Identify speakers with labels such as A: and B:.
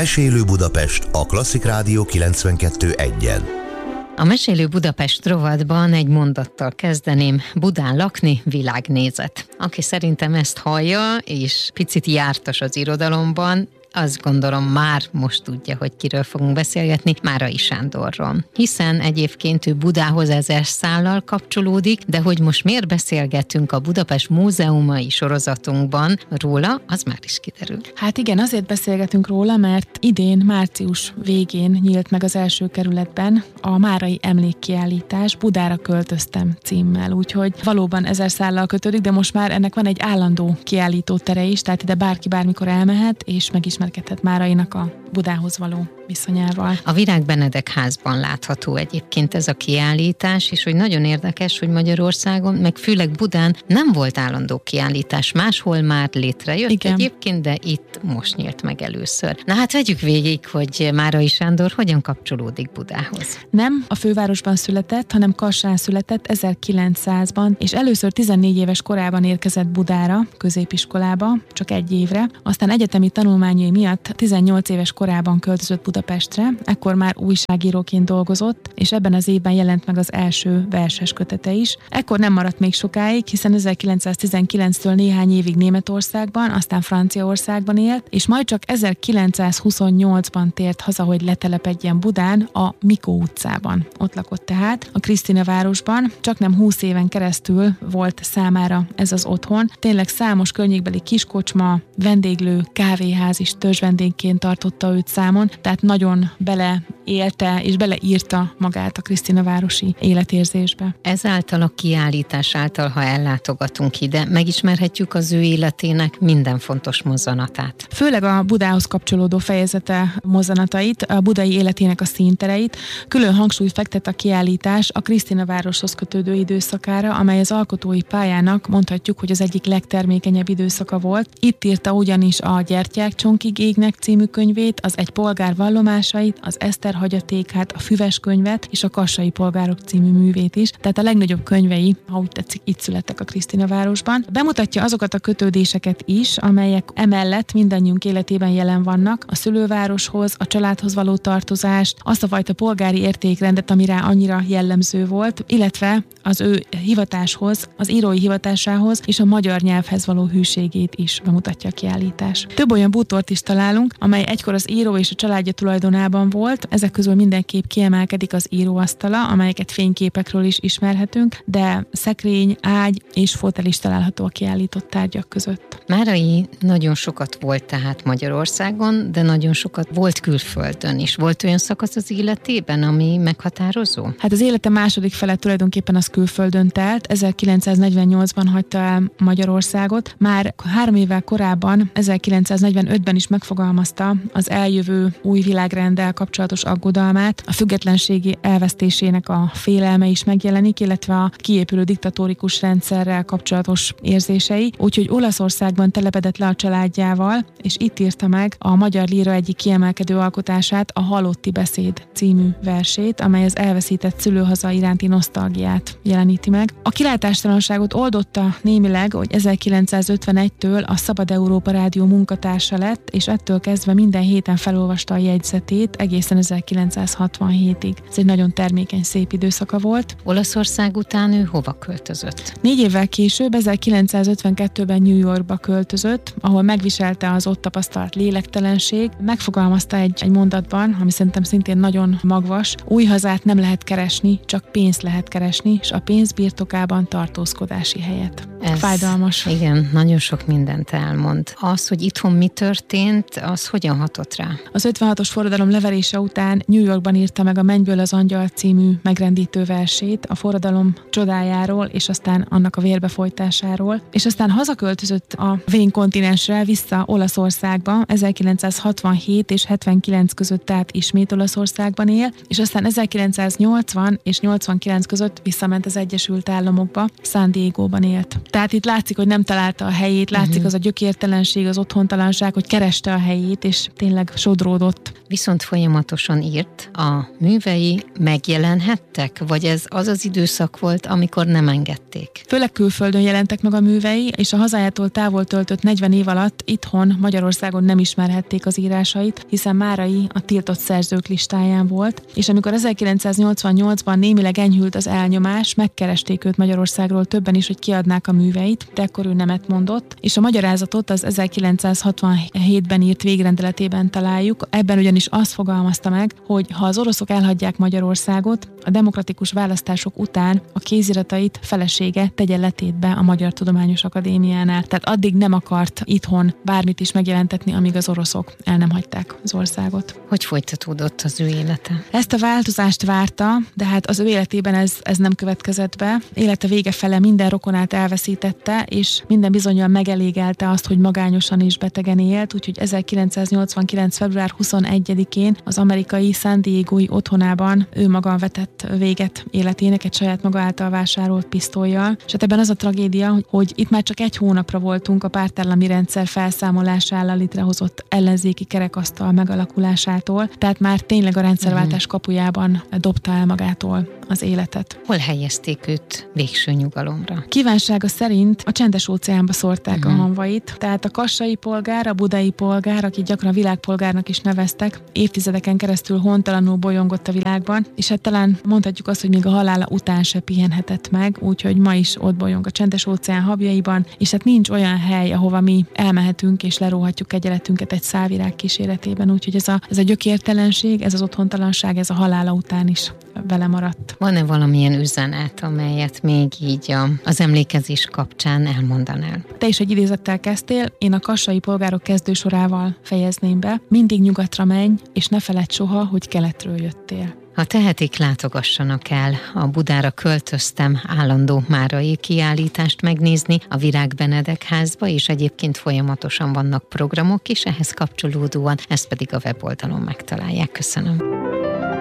A: Mesélő Budapest a Klasszik Rádió 92.1-en.
B: A Mesélő Budapest rovatban egy mondattal kezdeném: Budán lakni, világnézet. Aki szerintem ezt hallja, és picit jártas az irodalomban, azt gondolom már most tudja, hogy kiről fogunk beszélgetni, Márai Sándorról. Hiszen egyébként ő Budához 1000 szállal kapcsolódik, de hogy most miért beszélgetünk a Budapest múzeumai sorozatunkban róla, az már is kiderül.
C: Hát igen, azért beszélgetünk róla, mert idén március végén nyílt meg az első kerületben a Márai emlékkiállítás Budára költöztem címmel, úgyhogy valóban 1000 szállal kötődik, de most már ennek van egy állandó kiállító tere is, tehát ide bárki bármikor elmehet, és megismerkedhet Márainak a Budához való viszonyával.
B: A Virág Benedek házban látható egyébként ez a kiállítás, és hogy nagyon érdekes, hogy Magyarországon, meg főleg Budán nem volt állandó kiállítás, máshol már létrejött. Igen. Egyébként, de itt most nyílt meg először. Na hát vegyük végig, hogy Márai Sándor hogyan kapcsolódik Budához.
C: Nem a fővárosban született, hanem Kassán született 1900-ban, és először 14 éves korában érkezett Budára, középiskolába, csak egy évre, aztán egyetemi tanulmányai miatt 18 éves korában költözött Budapestre, ekkor már újságíróként dolgozott, és ebben az évben jelent meg az első verses kötete is. Ekkor nem maradt még sokáig, hiszen 1919-től néhány évig Németországban, aztán Franciaországban élt, és majd csak 1928-ban tért haza, hogy letelepedjen Budán, a Mikó utcában. Ott lakott tehát, a Krisztina városban, csaknem 20 éven keresztül volt számára ez az otthon. Tényleg számos környékbeli kiskocsma, vendéglő, kávéház is törzsvendégként tartotta őt számon, tehát nagyon beleélte és beleírta magát a Krisztina városi életérzésbe.
B: Ezáltal a kiállítás által, ha ellátogatunk ide, megismerhetjük az ő életének minden fontos mozzanatát.
C: Főleg a Budához kapcsolódó fejezete mozzanatait, a budai életének a színtereit. Külön hangsúlyt fektet a kiállítás a Krisztina városhoz kötődő időszakára, amely az alkotói pályának mondhatjuk, hogy az egyik legtermékenyebb időszaka volt. Itt írta ugyanis a Gyertyák csonkig égnek című könyvét, az Egy polgár vallomásait, az Eszter hagyatékát, a Füves könyvet és a Kassai polgárok című művét is. Tehát a legnagyobb könyvei, ha úgy tetszik, itt születtek a Krisztina városban. Bemutatja azokat a kötődéseket is, amelyek emellett mindannyiunk életében jelen vannak, a szülővároshoz, a családhoz való tartozást, azt a fajta polgári értékrendet, ami rá annyira jellemző volt, illetve az ő hivatáshoz, az írói hivatásához és a magyar nyelvhez való hűségét is bemutatja a kiállítás. Több olyan bútort is találunk, amely egykor az író és a családja tulajdonában volt. Ezek közül mindenképp kiemelkedik az íróasztala, amelyeket fényképekről is ismerhetünk, de szekrény, ágy és fotel is található a kiállított tárgyak között.
B: Márai nagyon sokat volt tehát Magyarországon, de nagyon sokat volt külföldön is. Volt olyan szakasz az életében, ami meghatározó?
C: Hát az élete második fele tulajdonképpen az külföldön telt. 1948-ban hagyta el Magyarországot. Már 3 évvel korábban, 1945-ben is megfogalmazta az eljövő új világrenddel kapcsolatos aggodalmát, a függetlenségi elvesztésének a félelme is megjelenik, illetve a kiépülő diktatórikus rendszerrel kapcsolatos érzései, úgyhogy Olaszországban telepedett le a családjával, és itt írta meg a magyar líra egyik kiemelkedő alkotását, a Halotti beszéd című versét, amely az elveszített szülőhaza iránti nosztalgiát jeleníti meg. A kilátástalanságot oldotta némileg, hogy 1951-től a Szabad Európa Rádió munkatársa lett, és ettől kezdve minden héten felolvasta a jegyzetét egészen 1967-ig. Ez egy nagyon termékeny, szép időszaka volt.
B: Olaszország után ő hova költözött?
C: 4 évvel később, 1952-ben New Yorkba költözött, ahol megviselte az ott tapasztalt lélektelenség. Megfogalmazta egy mondatban, ami szerintem szintén nagyon magvas: új hazát nem lehet keresni, csak pénzt lehet keresni, és a pénz birtokában tartózkodási helyet.
B: Ez
C: fájdalmas.
B: Igen, nagyon sok mindent elmond. Az, hogy itthon mi történt, az hogyan hatott rá?
C: Az 56-os forradalom leverése után New Yorkban írta meg a Mennyből az angyal című megrendítő versét a forradalom csodájáról, és aztán annak a vérbefolytásáról, és aztán hazaköltözött a vén kontinensre, vissza Olaszországba, 1967 és 79 között, tehát ismét Olaszországban él, és aztán 1980 és 89 között visszament az Egyesült Államokba, San Diegóban élt. Tehát itt látszik, hogy nem találta a helyét, látszik az a gyökértelenség, az otthontalanság, hogy kereste a helyét, és tényleg sodródott.
B: Viszont folyamatosan írt, a művei megjelenhettek, vagy ez az az időszak volt, amikor nem engedték?
C: Főleg külföldön jelentek meg a művei, és a hazájától távol töltött 40 év alatt itthon Magyarországon nem ismerhették az írásait, hiszen Márai a tiltott szerzők listáján volt, és amikor 1988-ban némileg enyhült az elnyomás, megkeresték őt Magyarországról többen is, hogy kiadnák a műveit, de ekkor ő nemet mondott, és a magyarázatot az 1967-ben írt végrendeletében találjuk. Ebben ugyanis azt fogalmazta meg, hogy ha az oroszok elhagyják Magyarországot, a demokratikus választások után a kéziratait felesége tegye letétbe a Magyar Tudományos Akadémiánál. Tehát addig nem akart itthon bármit is megjelentetni, amíg az oroszok el nem hagyták az országot.
B: Hogy folytatódott az ő élete?
C: Ezt a változást várta, de hát az ő életében ez nem következett be. Élete vége fele minden rokonát elveszítette, és minden bizonnyal megelégelte azt, hogy magányosan és betegen élt, úgyhogy 1989. február 21-én az amerikai San Diegói otthonában ő maga vetett véget életének egy saját maga által vásárolt pisztollyal. És hát ebben az a tragédia, hogy itt már csak egy hónapra voltunk a pártállami rendszer felszámolásával létrehozott ellenzéki kerekasztal megalakulásától, tehát már tényleg a rendszerváltás kapujában dobta el magától az életet.
B: Hol helyezték őt végső nyugalomra?
C: Kívánsága szerint a Csendes-óceánba szórták a hamvait, tehát a kassai polgár, a budai polgár, akit gyakran világpolgárnak is neveztek, évtizedeken keresztül hontalanul bolyongott a világban, és hát talán mondhatjuk azt, hogy még a halála után se pihenhetett meg, úgyhogy ma is ott bolyong a Csendes-óceán habjaiban, és hát nincs olyan hely, ahova mi elmehetünk és leróhatjuk kegyeletünket egy szálvirág kíséretében, úgyhogy ez a gyökértelenség, ez az otthontalanság, ez a halála után is vele maradt.
B: Van-e valamilyen üzenet, amelyet még így az emlékezés kapcsán elmondanál?
C: Te is egy idézettel kezdtél, én a kassai polgárok kezdősorával fejezném be. Mindig nyugatra menj, és ne feledd soha, hogy keletről jöttél.
B: Ha tehetik, látogassanak el a Budára költöztem állandó márai kiállítást megnézni a Virág Benedek házba, és egyébként folyamatosan vannak programok is ehhez kapcsolódóan, ezt pedig a weboldalon megtalálják. Köszönöm.